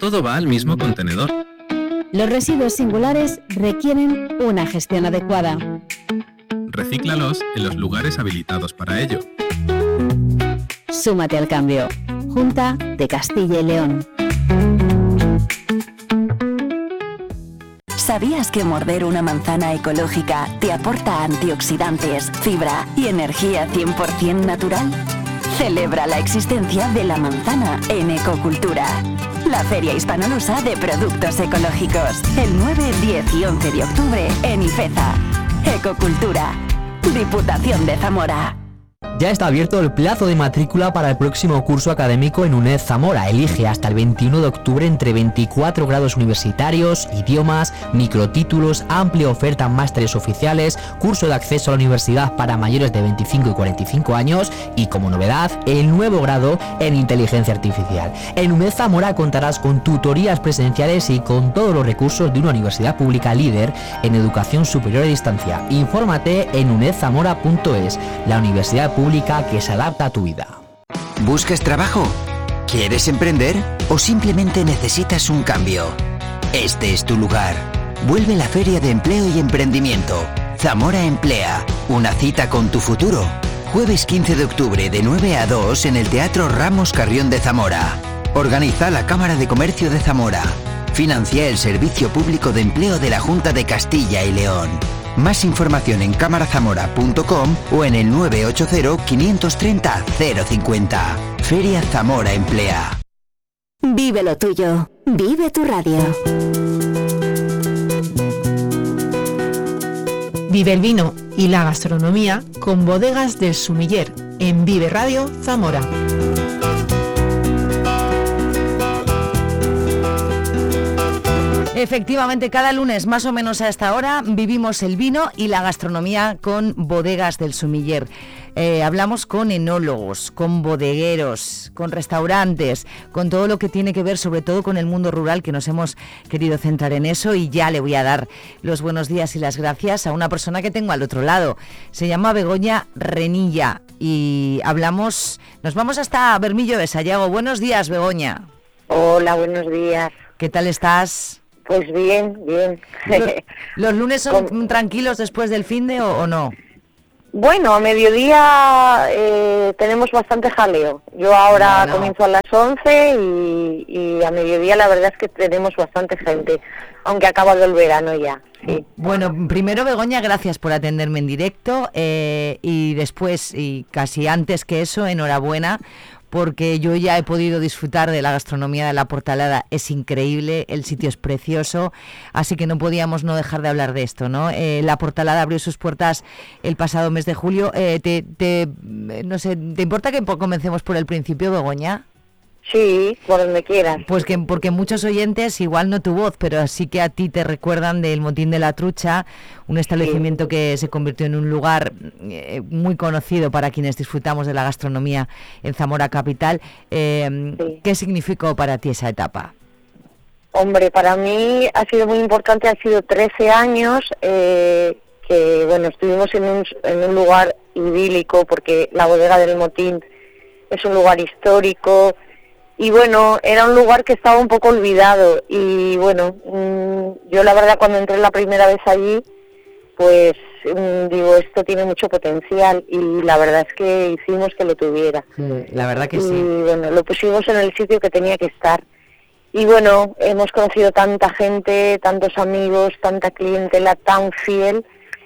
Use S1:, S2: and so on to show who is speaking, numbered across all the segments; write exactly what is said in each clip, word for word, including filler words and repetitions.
S1: todo va al mismo contenedor.
S2: Los residuos singulares requieren una gestión adecuada.
S1: Recíclalos en los lugares habilitados para ello.
S2: Súmate al cambio. Junta de Castilla y León.
S3: ¿Sabías que morder una manzana ecológica te aporta antioxidantes, fibra y energía cien por ciento natural? Celebra la existencia de la manzana en Ecocultura, la feria hispanolusa de productos ecológicos, el nueve, diez y once de octubre en Ifeza. Ecocultura, Diputación de Zamora.
S4: Ya está abierto el plazo de matrícula para el próximo curso académico en UNED Zamora. Elige hasta el veintiuno de octubre entre veinticuatro grados universitarios, idiomas, microtítulos, amplia oferta en másteres oficiales, curso de acceso a la universidad para mayores de veinticinco y cuarenta y cinco años y, como novedad, el nuevo grado en inteligencia artificial. En UNED Zamora contarás con tutorías presenciales y con todos los recursos de una universidad pública líder en educación superior a distancia. Infórmate en uned zamora punto es, la universidad pública que se adapta a tu vida.
S5: ¿Buscas trabajo? ¿Quieres emprender? ¿O simplemente necesitas un cambio? Este es tu lugar. Vuelve la Feria de Empleo y Emprendimiento. Zamora Emplea. Una cita con tu futuro. Jueves quince de octubre de nueve a dos en el Teatro Ramos Carrión de Zamora. Organiza la Cámara de Comercio de Zamora. Financia el Servicio Público de Empleo de la Junta de Castilla y León. Más información en cámara zamora punto com o en el nueve ocho cero, cinco tres cero, cero cinco cero. Feria Zamora Emplea.
S3: Vive lo tuyo. Vive tu radio.
S6: Vive el vino y la gastronomía con Bodegas del Sumiller en Vive Radio Zamora.
S7: Efectivamente, cada lunes, más o menos a esta hora, vivimos el vino y la gastronomía con Bodegas del Sumiller. Eh, hablamos con enólogos, con bodegueros, con restaurantes, con todo lo que tiene que ver, sobre todo con el mundo rural, que nos hemos querido centrar en eso. Y ya le voy a dar los buenos días y las gracias a una persona que tengo al otro lado. Se llama Begoña Renilla y hablamos, nos vamos hasta Bermillo de Sayago. Buenos días, Begoña.
S8: Hola, buenos días.
S7: ¿Qué tal estás?
S8: Pues bien, bien.
S7: ¿Los, los lunes son
S8: Con...
S7: tranquilos después del finde o, o no?
S8: Bueno, a mediodía eh, tenemos bastante jaleo. Yo ahora
S7: no, no.
S8: comienzo a las once y, y a mediodía la verdad es que tenemos bastante gente, aunque ha acabado el verano ya. Sí.
S7: Bueno, primero, Begoña, gracias por atenderme en directo eh, y después, y casi antes que eso, enhorabuena, porque yo ya he podido disfrutar de la gastronomía de La Portalada. Es increíble, el sitio es precioso, así que no podíamos no dejar de hablar de esto, ¿no? Eh, La Portalada abrió sus puertas el pasado mes de julio. Eh, te, te, no sé, ¿te importa que comencemos por el principio, Begoña?
S8: Sí, por donde quieras.
S7: Pues que porque muchos oyentes, igual no tu voz, pero sí que a ti te recuerdan del Motín de la Trucha, un establecimiento sí. que se convirtió en un lugar eh, muy conocido para quienes disfrutamos de la gastronomía en Zamora capital. Eh, sí. ¿Qué significó para ti esa etapa?
S8: Hombre, para mí ha sido muy importante, han sido trece años eh, que, bueno, estuvimos en un, en un lugar idílico, porque la bodega del Motín es un lugar histórico. Y bueno, era un lugar que estaba un poco olvidado y bueno, mmm, yo la verdad cuando entré la primera vez allí, pues mmm, digo, esto tiene mucho potencial y la verdad es que hicimos que lo tuviera.
S7: Sí, la verdad que
S8: y,
S7: sí.
S8: Y bueno, lo pusimos en el sitio que tenía que estar. Y bueno, hemos conocido tanta gente, tantos amigos, tanta clientela tan fiel,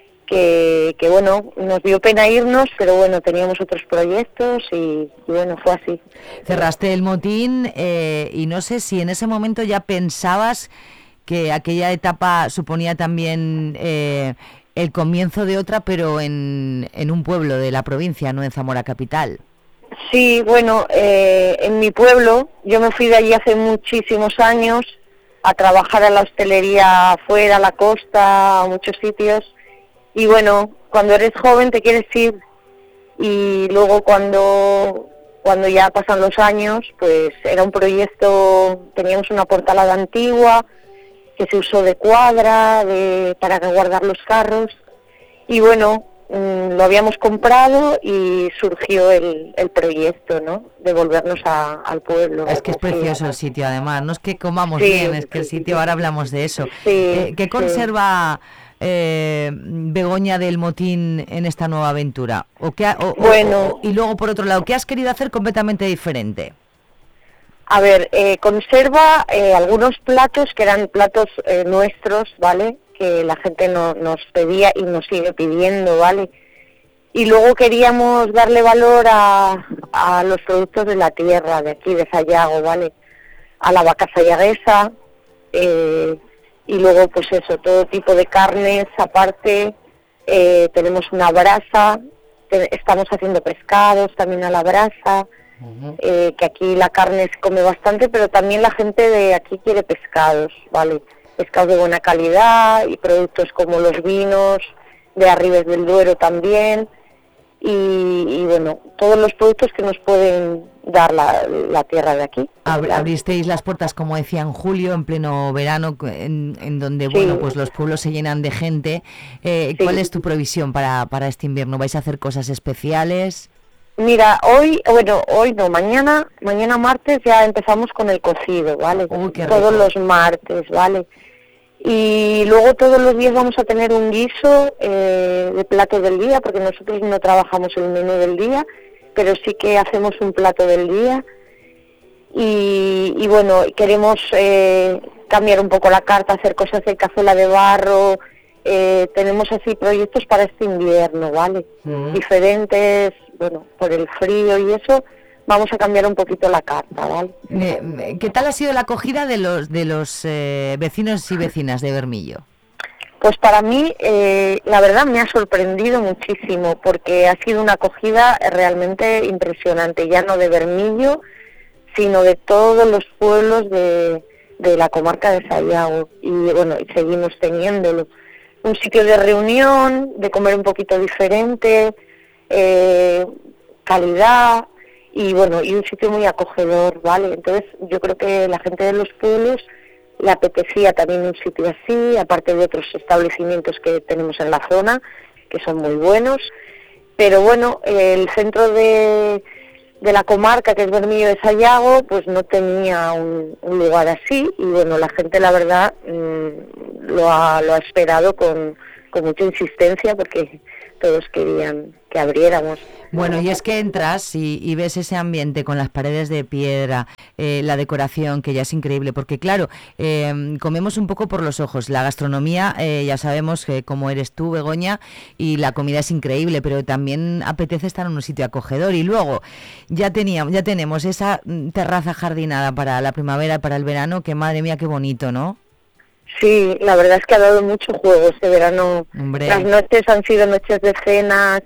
S8: que, que bueno, nos dio pena irnos, pero bueno, teníamos otros proyectos y, y bueno, fue así.
S7: Cerraste el Motín eh, y no sé si en ese momento ya pensabas que aquella etapa suponía también eh, el comienzo de otra, pero en, en un pueblo de la provincia, no en Zamora capital.
S8: Sí, bueno, eh, en mi pueblo, yo me fui de allí hace muchísimos años a trabajar a la hostelería afuera, a la costa, a muchos sitios. Y bueno, cuando eres joven te quieres ir y luego cuando cuando ya pasan los años, pues era un proyecto, teníamos una portalada antigua que se usó de cuadra, de para guardar los carros y bueno, mm, lo habíamos comprado y surgió el, el proyecto, ¿no? De volvernos a, al pueblo.
S7: Es que es precioso
S8: Sí.
S7: el sitio, además. No es que comamos
S8: Sí.
S7: bien, es que el sitio, ahora hablamos de eso.
S8: Sí,
S7: Eh, ¿Qué
S8: sí.
S7: conserva eh, Begoña del Motín en esta nueva aventura? ¿O qué ha- o- o-
S8: Bueno.
S7: o- y luego, por otro lado, ¿qué has querido hacer completamente diferente?
S8: A ver, eh, conserva eh, algunos platos que eran platos eh, nuestros, ¿vale? Que la gente no, nos pedía y nos sigue pidiendo, ¿vale? Y luego queríamos darle valor a, a los productos de la tierra, de aquí, de Sayago, ¿vale? A la vaca sayaguesa, eh, y luego, pues eso, todo tipo de carnes, aparte, eh, tenemos una brasa, te- estamos haciendo pescados también a la brasa, eh, que aquí la carne se come bastante, pero también la gente de aquí quiere pescados, ¿vale? Pescados de buena calidad y productos como los vinos, de Arribes del Duero también, y, y bueno, todos los productos que nos pueden dar la, la tierra de aquí.
S7: Ab-
S8: Claro.
S7: Abristeis las puertas, como decía, en julio, en pleno verano, en, en donde,
S8: Sí.
S7: bueno, pues los pueblos se llenan de gente. Eh,
S8: Sí.
S7: ¿Cuál es tu previsión para, para este invierno? ¿Vais a hacer cosas especiales?
S8: Mira, hoy, bueno, hoy no, mañana, mañana martes ya empezamos con el cocido, ¿vale?
S7: Uy, qué
S8: Todos
S7: rico.
S8: los martes, ¿vale? Y luego todos los días vamos a tener un guiso eh, de plato del día, porque nosotros no trabajamos el menú del día, pero sí que hacemos un plato del día. Y, y bueno, queremos eh, cambiar un poco la carta, hacer cosas de cazuela de barro. Eh, tenemos así proyectos para este invierno, ¿vale? Diferentes, bueno, por el frío y eso, vamos a cambiar un poquito la carta, ¿vale?
S7: Eh, eh, ¿Qué tal ha sido la acogida de los de los eh, vecinos y vecinas de Bermillo?
S8: Pues para mí, eh, la verdad, me ha sorprendido muchísimo, porque ha sido una acogida realmente impresionante, ya no de Bermillo, sino de todos los pueblos de, de la comarca de Sayago, y bueno, y seguimos teniéndolo. Un sitio de reunión, de comer un poquito diferente, eh, calidad, y bueno, y un sitio muy acogedor, ¿vale? Entonces yo creo que la gente de los pueblos le apetecía también un sitio así, aparte de otros establecimientos que tenemos en la zona, que son muy buenos, pero bueno, el centro de, de la comarca, que es Bermillo de Sayago, pues no tenía un, un lugar así, y bueno, la gente la verdad mmm, lo, ha, lo ha esperado con, con mucha insistencia, porque todos querían que abriéramos.
S7: Bueno, y es que entras y, y ves ese ambiente con las paredes de piedra, eh, la decoración, que ya es increíble, porque claro, eh, comemos un poco por los ojos. La gastronomía, eh, ya sabemos que como eres tú, Begoña, y la comida es increíble, pero también apetece estar en un sitio acogedor. Y luego ya teníamos, ya tenemos esa mm, terraza jardinada para la primavera, para el verano, que madre mía, qué bonito, ¿no?
S8: Sí, la verdad es que ha dado mucho juego este verano.
S7: Hombre.
S8: Las noches han sido noches de cenas,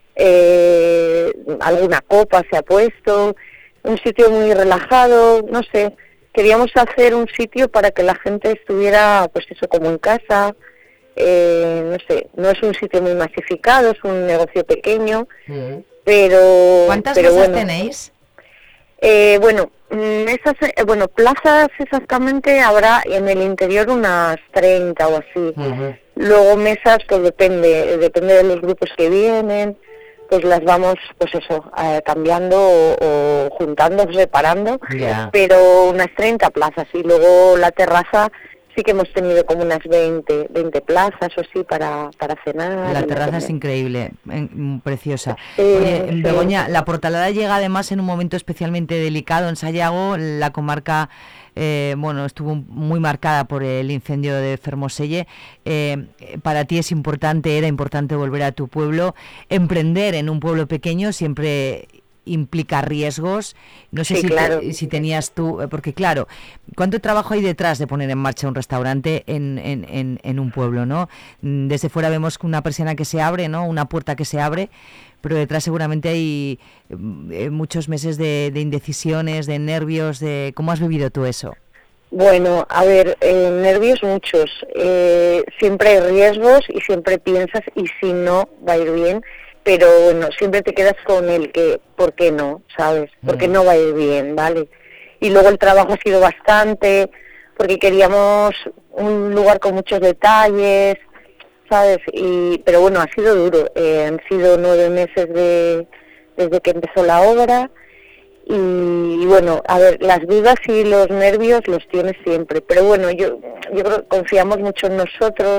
S8: eh, alguna copa se ha puesto, un sitio muy relajado, no sé. Queríamos hacer un sitio para que la gente estuviera, pues eso, como en casa. Eh, no sé, no es un sitio muy masificado, es un negocio pequeño, pero...
S7: ¿Cuántas
S8: pero
S7: mesas
S8: bueno.
S7: tenéis?
S8: Eh, bueno, mesas, eh, bueno, plazas exactamente habrá en el interior unas treinta o así. Luego mesas, pues depende, depende de los grupos que vienen, pues las vamos, pues eso, eh, cambiando o, o juntando, separando,
S7: Ya.
S8: pero unas treinta plazas. Y luego la terraza sí que hemos tenido como unas veinte, veinte plazas o así para, para cenar.
S7: La
S8: y
S7: terraza es
S8: comer.
S7: increíble, en- preciosa.
S8: Sí,
S7: Oye,
S8: sí.
S7: Begoña, la Portalada llega además en un momento especialmente delicado en Sayago. La comarca, eh, bueno, estuvo muy marcada por el incendio de Fermoselle. Eh, para ti es importante, era importante volver a tu pueblo. Emprender en un pueblo pequeño siempre implica riesgos. No sé
S8: Sí,
S7: si, te-
S8: claro.
S7: si tenías tú, eh, porque claro, ¿cuánto trabajo hay detrás de poner en marcha un restaurante en, en, en, en un pueblo, ¿no? Mm, Desde fuera vemos una persiana que se abre, ¿no? Una puerta que se abre, pero detrás seguramente hay mm, eh, muchos meses de, de indecisiones, de nervios, de ¿cómo has vivido tú eso?
S8: Bueno, a ver, eh, nervios muchos. Eh, siempre hay riesgos y siempre piensas, y si no, va a ir bien. Pero bueno, siempre te quedas con el que, ¿por qué no? ¿Sabes? Porque no va a ir bien, ¿vale? Y luego el trabajo ha sido bastante, porque queríamos un lugar con muchos detalles, ¿sabes? Y, pero bueno, ha sido duro, eh, han sido nueve meses de, desde que empezó la obra, y, y bueno, a ver, las dudas y los nervios los tienes siempre, pero bueno, yo, yo creo que confiamos mucho en nosotros,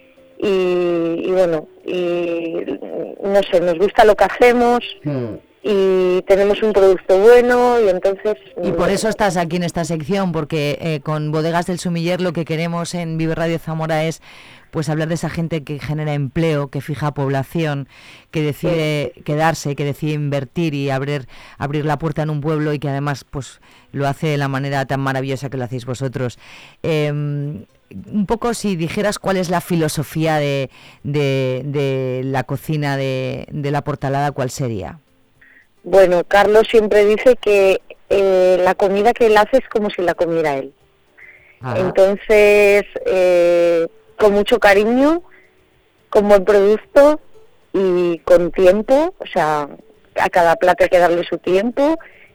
S8: y, y bueno, y no sé, nos gusta lo que hacemos, mm. y tenemos un producto bueno, y entonces...
S7: Y por eso estás aquí en esta sección, porque eh, con Bodegas del Sumiller lo que queremos en Vive Radio Zamora es pues hablar de esa gente que genera empleo, que fija población, que decide sí. quedarse, que decide invertir y abrir abrir la puerta en un pueblo, y que además pues lo hace de la manera tan maravillosa que lo hacéis vosotros. Eh, un poco, si dijeras cuál es la filosofía de, de, de la cocina de, de La Portalada, ¿cuál sería?
S8: Bueno, Carlos siempre dice que eh, la comida que él hace es como si la comiera él. Ajá. Entonces, eh, con mucho cariño, con buen producto y con tiempo, o sea, a cada plato hay que darle su tiempo,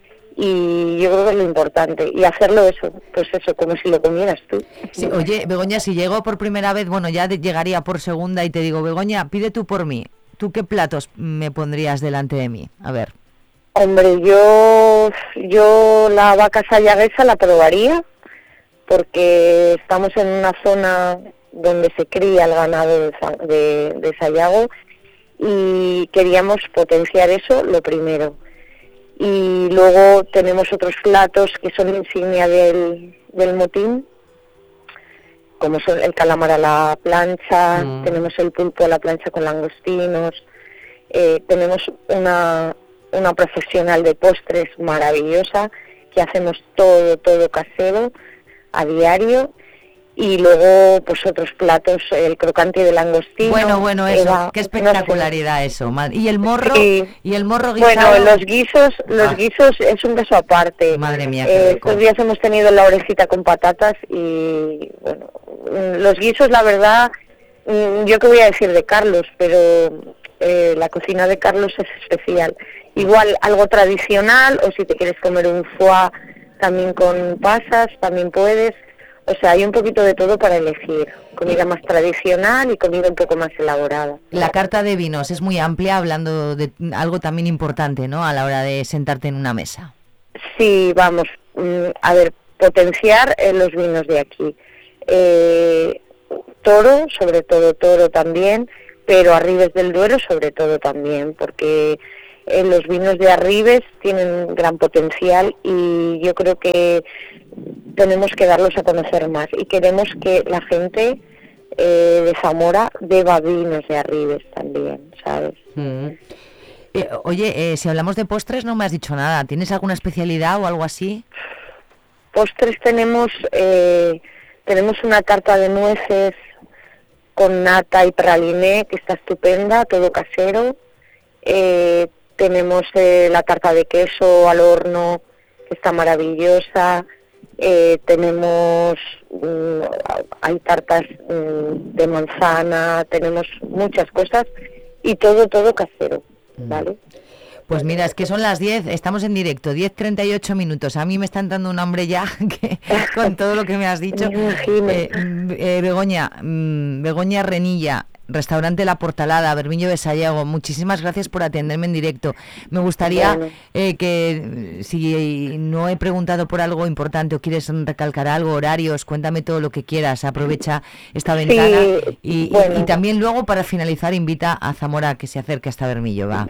S8: y yo creo que es lo importante, y hacerlo eso, pues eso, como si lo comieras tú.
S7: Sí, oye, Begoña, si llego por primera vez, bueno, ya de, llegaría por segunda y te digo, Begoña, pide tú por mí, ¿tú qué platos me pondrías delante de mí? A ver.
S8: Hombre, yo, yo la vaca sayaguesa la probaría, porque estamos en una zona donde se cría el ganado de, de, de Sayago, y queríamos potenciar eso, lo primero. Y luego tenemos otros platos que son insignia del, del motín, como son el calamar a la plancha, mm. tenemos el pulpo a la plancha con langostinos, eh, tenemos una, una profesional de postres maravillosa, que hacemos todo, todo casero, a diario. Y luego, pues otros platos, el crocante de langostino.
S7: Bueno, bueno, eso, Eva, qué espectacularidad, no sé. Eso. Y el morro, sí. y el morro guisado.
S8: Bueno, los guisos, los ah. guisos es un caso aparte.
S7: Madre mía,
S8: eh, estos días hemos tenido la orejita con patatas, y bueno, los guisos, la verdad, yo qué voy a decir de Carlos, pero eh, la cocina de Carlos es especial. Igual algo tradicional, o si te quieres comer un foie también con pasas, también puedes. O sea, hay un poquito de todo para elegir. Comida más tradicional y comida un poco más elaborada.
S7: La carta de vinos es muy amplia, hablando de algo también importante, ¿no?, a la hora de sentarte en una mesa.
S8: Sí, vamos, a ver, potenciar eh, los vinos de aquí. Eh, toro, sobre todo toro también, pero Arribes del Duero sobre todo también, porque eh, los vinos de Arribes tienen gran potencial, y yo creo que tenemos que darlos a conocer más, y queremos que la gente eh, de Zamora beba vinos de Arribes también, ¿sabes?
S7: Mm. Eh, oye, eh, si hablamos de postres no me has dicho nada. ¿Tienes alguna especialidad o algo así?
S8: Postres tenemos eh, tenemos una tarta de nueces con nata y praliné que está estupenda, todo casero. Eh, tenemos eh, la tarta de queso al horno, que está maravillosa. Eh, tenemos, mm, hay tartas mm, de manzana, tenemos muchas cosas, y todo, todo casero, ¿vale?
S7: Pues mira, es que son las diez, estamos en directo, diez treinta y ocho minutos. A mí me está entrando un hambre ya, que, con todo lo que me has dicho. Eh, eh, Begoña, mm, Begoña Renilla, Restaurante La Portalada, Bermiño de Sayago, muchísimas gracias por atenderme en directo. Me gustaría bueno. eh, que, si no he preguntado por algo importante o quieres recalcar algo, horarios, cuéntame todo lo que quieras, aprovecha esta ventana. Sí, y, bueno. y, y también luego, para finalizar, invita a Zamora a que se acerque hasta Bermillo, va.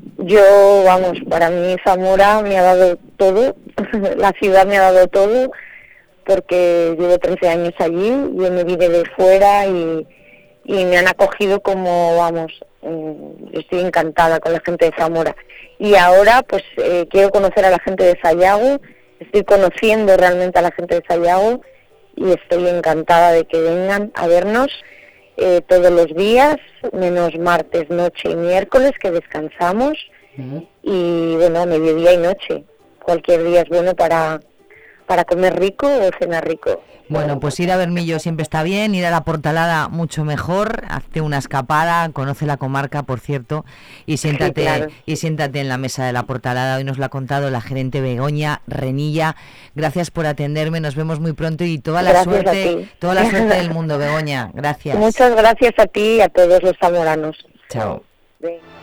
S8: Yo, vamos, para mí Zamora me ha dado todo, la ciudad me ha dado todo, porque llevo trece años allí, yo me vine de fuera y... y me han acogido como, vamos, yo estoy encantada con la gente de Zamora. Y ahora, pues, eh, quiero conocer a la gente de Sayago, estoy conociendo realmente a la gente de Sayago, y estoy encantada de que vengan a vernos eh, todos los días, menos martes, noche y miércoles, que descansamos, uh-huh. y bueno, mediodía y noche. Cualquier día es bueno para, para comer rico o cenar rico.
S7: Bueno, pues ir a Bermillo siempre está bien, ir a la Portalada mucho mejor, hazte una escapada, conoce la comarca, por cierto, y siéntate,
S8: Sí, claro.
S7: y siéntate en la mesa de la Portalada. Hoy nos lo ha contado la gerente Begoña Renilla. Gracias por atenderme, nos vemos muy pronto y toda la
S8: Gracias a
S7: suerte,
S8: ti.
S7: toda la suerte del mundo, Begoña. Gracias.
S8: Muchas gracias a ti y a todos los zamoranos.
S7: Chao.
S8: Venga.